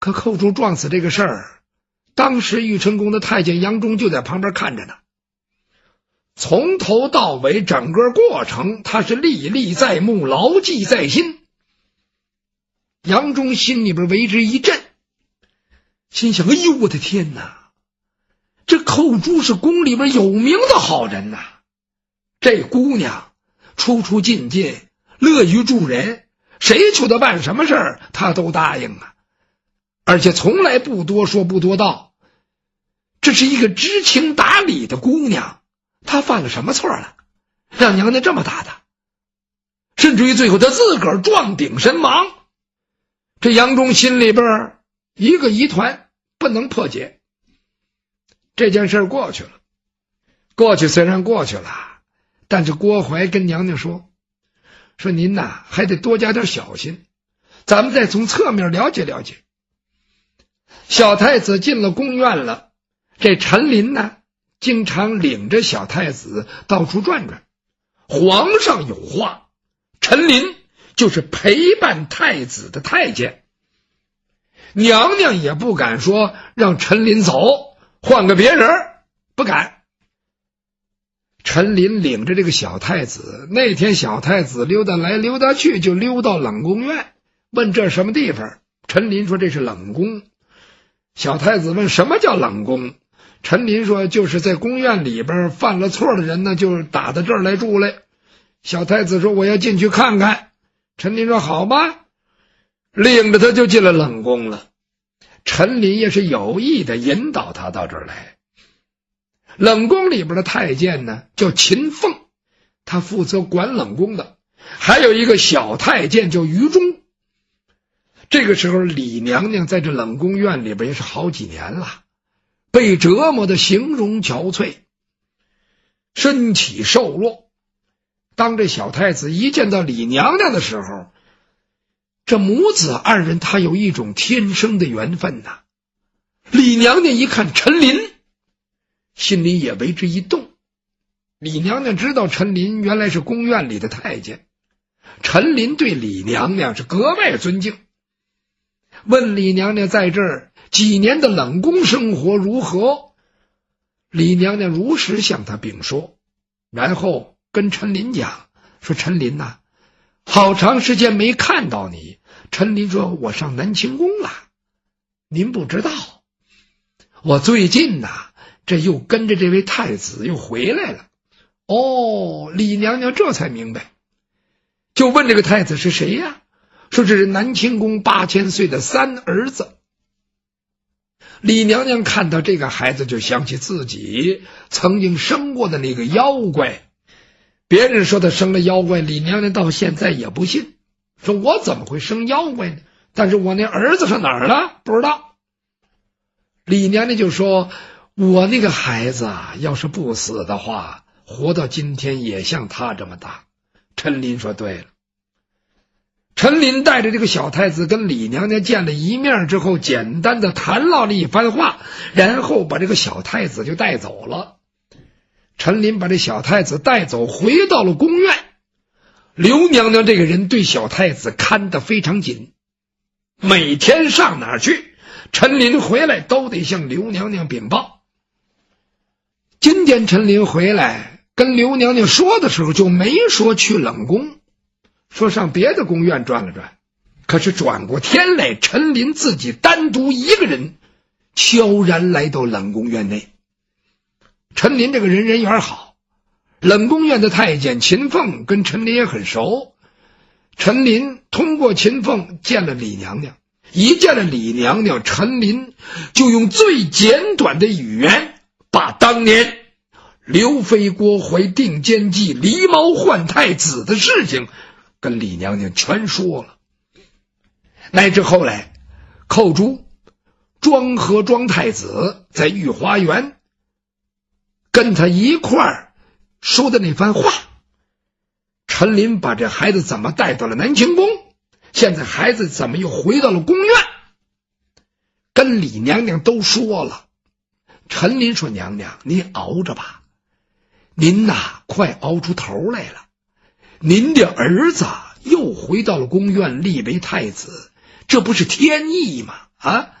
可寇珠撞死这个事儿，当时玉成宫的太监杨忠就在旁边看着呢，从头到尾整个过程他是历历在目，牢记在心。杨忠心里边为之一震，心想：哎呦，我的天哪，这寇珠是宫里边有名的好人呐，这姑娘出出进进，乐于助人，谁求她办什么事儿她都答应啊，而且从来不多说不多道，这是一个知情达理的姑娘，她犯了什么错了，让娘娘这么打她，甚至于最后她自个儿撞顶身亡。这杨忠心里边一个疑团不能破解。这件事过去了，过去虽然过去了，但是郭槐跟娘娘说您呐还得多加点小心，咱们再从侧面了解了解。小太子进了宫院了，这陈琳呢经常领着小太子到处转转，皇上有话，陈琳就是陪伴太子的太监，娘娘也不敢说让陈琳走，换个别人不敢。陈琳领着这个小太子，那天小太子溜达来溜达去，就溜到冷宫院，问这什么地方，陈琳说这是冷宫。小太子问什么叫冷宫，陈琳说就是在宫院里边犯了错的人呢，就打到这儿来住来。小太子说我要进去看看，陈琳说好吧，领着他就进了冷宫了。陈琳也是有意的引导他到这儿来。冷宫里边的太监呢叫秦凤，他负责管冷宫的，还有一个小太监叫于忠。这个时候李娘娘在这冷宫院里边也是好几年了，被折磨的形容憔悴，身体瘦弱。当这小太子一见到李娘娘的时候，这母子二人他有一种天生的缘分呐。李娘娘一看陈琳，心里也为之一动。李娘娘知道陈琳原来是宫院里的太监，陈琳对李娘娘是格外尊敬，问李娘娘在这儿几年的冷宫生活如何。李娘娘如实向她禀说，然后跟陈琳讲说，陈琳呐，好长时间没看到你。陈琳说我上南清宫了，您不知道，我最近呐这又跟着这位太子又回来了。哦，李娘娘这才明白，就问这个太子是谁呀，说这是南清宫8000岁的三儿子。李娘娘看到这个孩子就想起自己曾经生过的那个妖怪，别人说他生了妖怪，李娘娘到现在也不信，说我怎么会生妖怪呢？但是我那儿子上哪儿了？不知道。李娘娘就说，我那个孩子啊，要是不死的话，活到今天也像他这么大。陈琳说对了。陈琳带着这个小太子跟李娘娘见了一面之后，简单的谈唠了一番话，然后把这个小太子就带走了。陈琳把这小太子带走，回到了宫院。刘娘娘这个人对小太子看得非常紧，每天上哪儿去，陈琳回来都得向刘娘娘禀报。今天陈琳回来跟刘娘娘说的时候，就没说去冷宫，说上别的宫院转了转。可是转过天来，陈琳自己单独一个人悄然来到冷宫院内。陈琳这个人缘好，冷宫院的太监秦凤跟陈琳也很熟。陈琳通过秦凤见了李娘娘，一见了李娘娘，陈琳就用最简短的语言把当年刘妃郭槐定奸计、狸猫换太子的事情跟李娘娘全说了。乃至后来寇珠庄和庄太子在御花园跟他一块儿说的那番话，陈琳把这孩子怎么带到了南清宫，现在孩子怎么又回到了宫院，跟李娘娘都说了。陈琳说，娘娘您熬着吧，您呐快熬出头来了，您的儿子又回到了宫院立为太子，这不是天意吗？ 啊。